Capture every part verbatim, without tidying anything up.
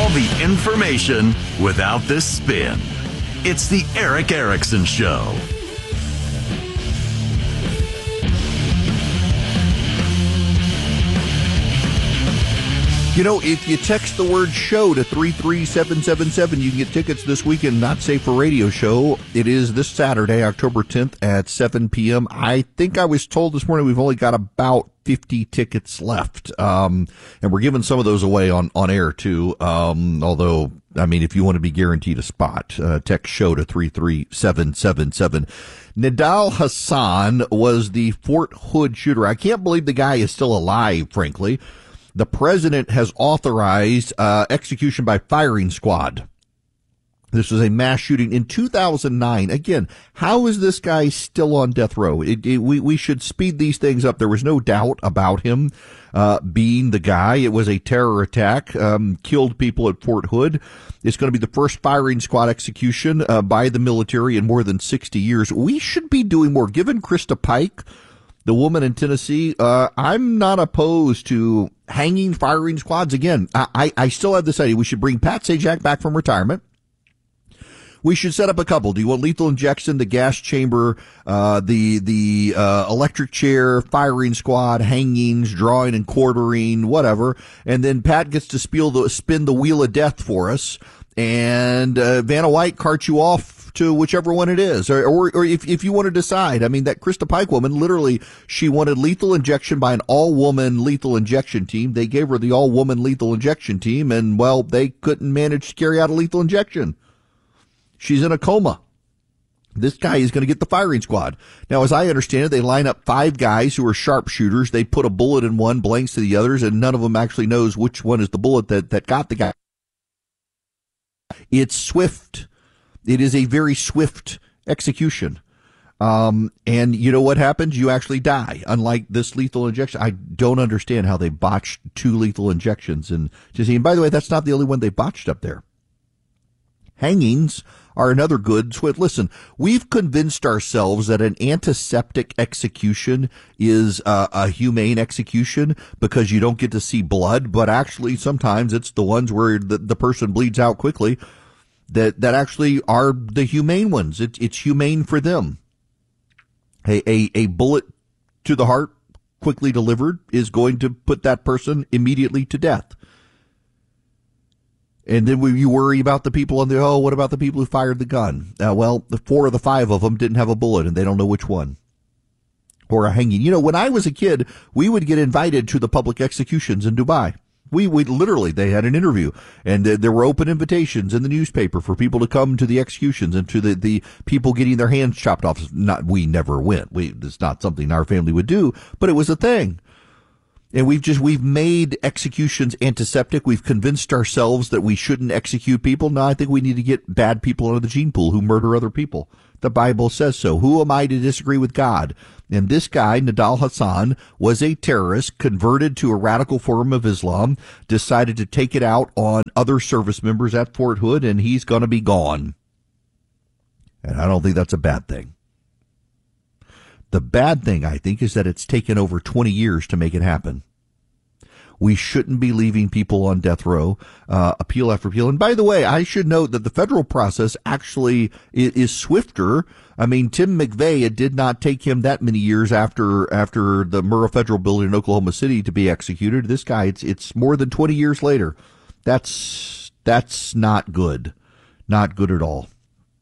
the information without the spin. It's the Erick Erickson Show. You know, if you text the word show to three three seven seven seven, you can get tickets this weekend, Not Safe for Radio show. It is this Saturday, October tenth at seven p.m. I think I was told this morning we've only got about fifty tickets left. Um, and we're giving some of those away on, on air too. Um, although, I mean, if you want to be guaranteed a spot, uh, text show to three three seven seven seven. Nidal Hasan was the Fort Hood shooter. I can't believe the guy is still alive, frankly. The president has authorized uh, execution by firing squad. This was a mass shooting in two thousand nine. Again, how is this guy still on death row? It, it, we, we should speed these things up. There was no doubt about him uh, being the guy. It was a terror attack, um, killed people at Fort Hood. It's going to be the first firing squad execution uh, by the military in more than sixty years. We should be doing more. Given Krista Pike, the woman in Tennessee, uh, I'm not opposed to hanging firing squads. Again, I, I, I still have this idea. We should bring Pat Sajak back from retirement. We should set up a couple. Do you want lethal injection, the gas chamber, uh, the, the, uh, electric chair, firing squad, hangings, drawing and quartering, whatever. And then Pat gets to spiel the, spin the wheel of death for us. And, uh, Vanna White carts you off to whichever one it is, or, or, or if, if you want to decide. I mean, that Krista Pike woman, literally, she wanted lethal injection by an all-woman lethal injection team. They gave her the all-woman lethal injection team, and, well, they couldn't manage to carry out a lethal injection. She's in a coma. This guy is going to get the firing squad. Now, as I understand it, they line up five guys who are sharpshooters. They put a bullet in one, blanks to the others, and none of them actually knows which one is the bullet that, that got the guy. It's swift. It is a very swift execution. Um, and you know what happens? You actually die. Unlike this lethal injection, I don't understand how they botched two lethal injections. And, and by the way, that's not the only one they botched up there. Hangings are another good switch. Listen, we've convinced ourselves that an antiseptic execution is uh, a humane execution because you don't get to see blood, but actually sometimes it's the ones where the, the person bleeds out quickly that that actually are the humane ones. It, it's humane for them. A, a, a bullet to the heart, quickly delivered, is going to put that person immediately to death. And then we, you worry about the people on the, oh, what about the people who fired the gun? Uh, well, the four of the five of them didn't have a bullet, and they don't know which one. Or a hanging. You know, when I was a kid, we would get invited to the public executions in Dubai. We, we literally, they had an interview, and uh, there were open invitations in the newspaper for people to come to the executions and to the, the people getting their hands chopped off. Not, we never went. We, it's not something our family would do, but it was a thing. And we've just, we've made executions antiseptic. We've convinced ourselves that we shouldn't execute people. No, I think we need to get bad people out of the gene pool who murder other people. The Bible says so. Who am I to disagree with God? And this guy, Nidal Hasan, was a terrorist, converted to a radical form of Islam, decided to take it out on other service members at Fort Hood, and he's going to be gone. And I don't think that's a bad thing. The bad thing, I think, is that it's taken over twenty years to make it happen. We shouldn't be leaving people on death row, uh, appeal after appeal. And by the way, I should note that the federal process actually is, is swifter. I mean, Tim McVeigh, it did not take him that many years after, after the Murrah Federal Building in Oklahoma City to be executed. This guy, it's, it's more than twenty years later. That's, that's not good. Not good at all.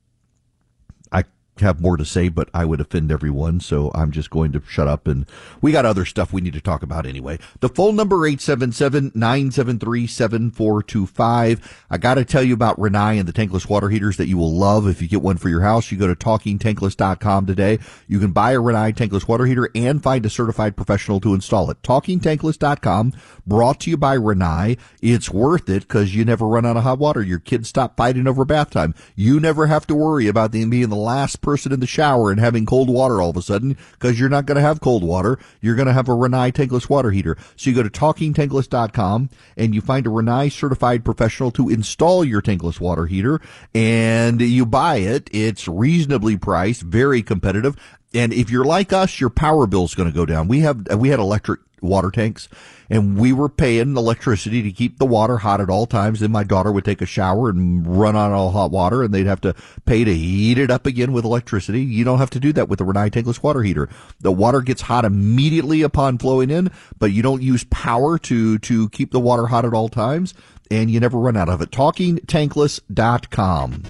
I have more to say, but I would offend everyone, so I'm just going to shut up, and we got other stuff we need to talk about anyway. The phone number, eight seven seven, nine seven three, seven four two five. I got to tell you about Rinnai and the tankless water heaters that you will love if you get one for your house. You go to talking tankless dot com today. You can buy a Rinnai tankless water heater and find a certified professional to install it. talking tankless dot com, brought to you by Rinnai. It's worth it because you never run out of hot water. Your kids stop fighting over bath time. You never have to worry about them being the last person in the shower and having cold water all of a sudden, because you're not going to have cold water. You're going to have a Rinnai tankless water heater. So you go to talking tankless dot com and you find a Rinnai certified professional to install your tankless water heater, and you buy it. It's reasonably priced, very competitive. And if you're like us, your power bill is going to go down. We have, we had electric water tanks, and we were paying electricity to keep the water hot at all times. Then my daughter would take a shower and run on all hot water, and they'd have to pay to heat it up again with electricity. You don't have to do that with the Rinnai tankless water heater. The water gets hot immediately upon flowing in, but you don't use power to, to keep the water hot at all times, and you never run out of it. talking tankless dot com.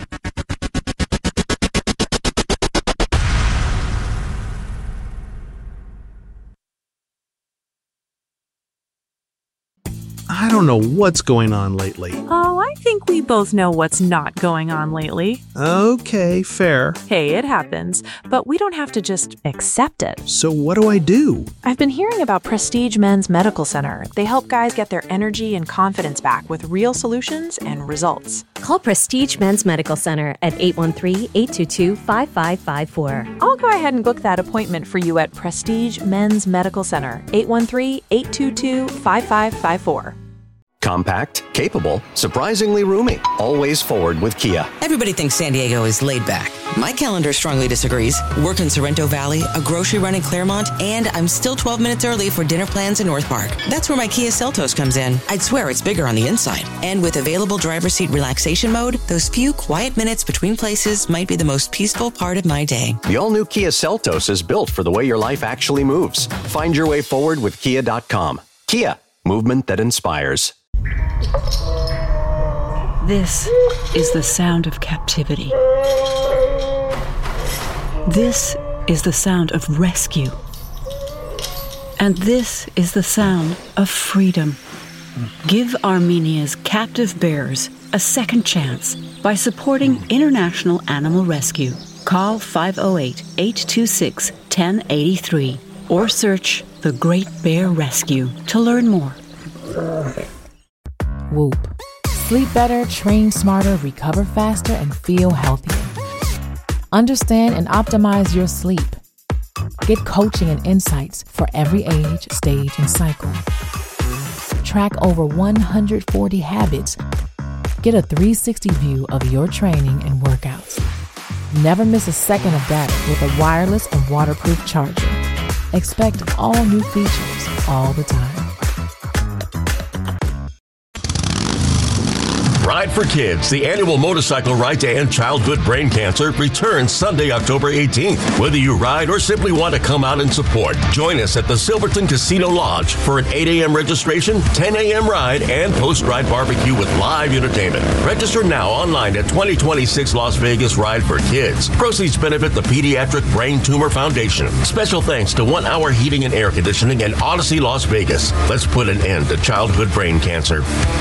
I don't know what's going on lately. Oh, I think we both know what's not going on lately. Okay, fair. Hey, it happens, but we don't have to just accept it. So what do I do? I've been hearing about Prestige Men's Medical Center. They help guys get their energy and confidence back with real solutions and results. Call Prestige Men's Medical Center at eight one three, eight two two, five five five four. I'll go ahead and book that appointment for you at Prestige Men's Medical Center, eight one three, eight two two, five five five four. Compact, capable, surprisingly roomy. Always forward with Kia. Everybody thinks San Diego is laid back. My calendar strongly disagrees. Work in Sorrento Valley, a grocery run in Claremont, and I'm still twelve minutes early for dinner plans in North Park. That's where my Kia Seltos comes in. I'd swear it's bigger on the inside. And with available driver's seat relaxation mode, those few quiet minutes between places might be the most peaceful part of my day. The all-new Kia Seltos is built for the way your life actually moves. Find your way forward with kia dot com. Kia, movement that inspires. This is the sound of captivity. This is the sound of rescue. And this is the sound of freedom. Give Armenia's captive bears a second chance by supporting International Animal Rescue. Call five oh eight, eight two six, one oh eight three or search The Great Bear Rescue to learn more. Whoop. Sleep better, train smarter, recover faster, and feel healthier. Understand and optimize your sleep. Get coaching and insights for every age, stage, and cycle. Track over one hundred forty habits. Get a three sixty view of your training and workouts. Never miss a second of data with a wireless and waterproof charger. Expect all new features all the time. Ride for Kids, the annual motorcycle ride to end childhood brain cancer, returns Sunday, October eighteenth. Whether you ride or simply want to come out and support, join us at the Silverton Casino Lodge for an eight a.m. registration, ten a.m. ride, and post-ride barbecue with live entertainment. Register now online at twenty twenty-six Las Vegas Ride for Kids. Proceeds benefit the Pediatric Brain Tumor Foundation. Special thanks to One Hour Heating and Air Conditioning and Odyssey Las Vegas. Let's put an end to childhood brain cancer.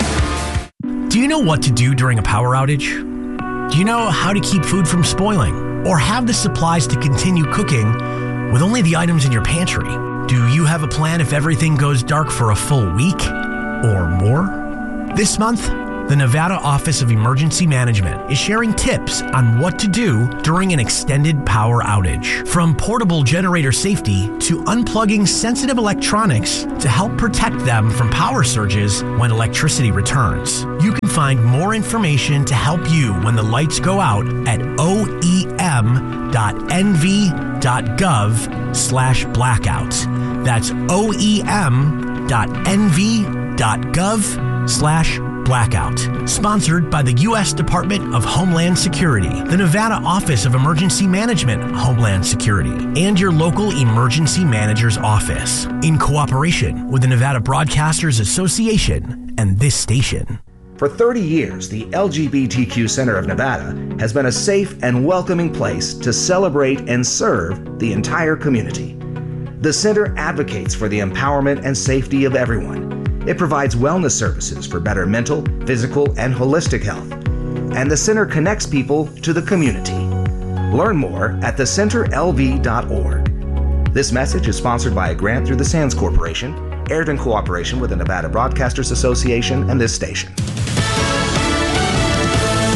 Do you know what to do during a power outage? Do you know how to keep food from spoiling or have the supplies to continue cooking with only the items in your pantry? Do you have a plan if everything goes dark for a full week or more? This month, the Nevada Office of Emergency Management is sharing tips on what to do during an extended power outage. From portable generator safety to unplugging sensitive electronics to help protect them from power surges when electricity returns. You can find more information to help you when the lights go out at o e m dot n v dot gov slash blackout. That's o e m dot n v dot gov slash blackout. Sponsored by the U S Department of Homeland Security, the Nevada Office of Emergency Management, Homeland Security, and your local emergency manager's office, in cooperation with the Nevada Broadcasters Association and this station. For thirty years, the L G B T Q Center of Nevada has been a safe and welcoming place to celebrate and serve the entire community. The center advocates for the empowerment and safety of everyone. It provides wellness services for better mental, physical, and holistic health. And the center connects people to the community. Learn more at the center l v dot org. This message is sponsored by a grant through the Sands Corporation, aired in cooperation with the Nevada Broadcasters Association and this station.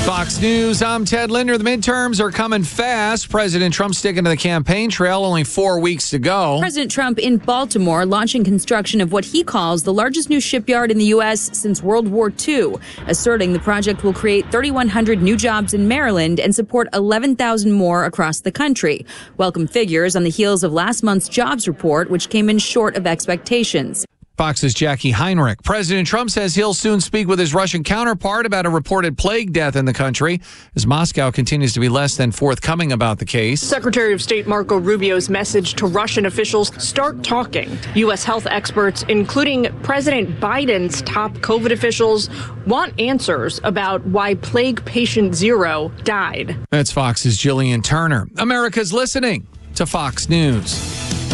Fox News, I'm Ted Linder. The midterms are coming fast. President Trump sticking to the campaign trail, only four weeks to go. President Trump in Baltimore launching construction of what he calls the largest new shipyard in the U S since World War Two, asserting the project will create thirty-one hundred new jobs in Maryland and support eleven thousand more across the country. Welcome figures on the heels of last month's jobs report, which came in short of expectations. Fox's Jackie Heinrich. President Trump says he'll soon speak with his Russian counterpart about a reported plague death in the country, as Moscow continues to be less than forthcoming about the case. Secretary of State Marco Rubio's message to Russian officials: start talking. U S health experts, including President Biden's top COVID officials, want answers about why plague patient zero died. That's Fox's Jillian Turner. America's listening to Fox News.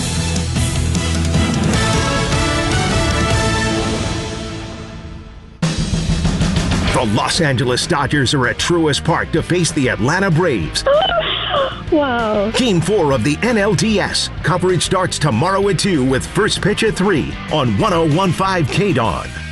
The Los Angeles Dodgers are at Truist Park to face the Atlanta Braves. Wow. Game four of the N L D S. Coverage starts tomorrow at two with first pitch at three on one oh one point five K D O N.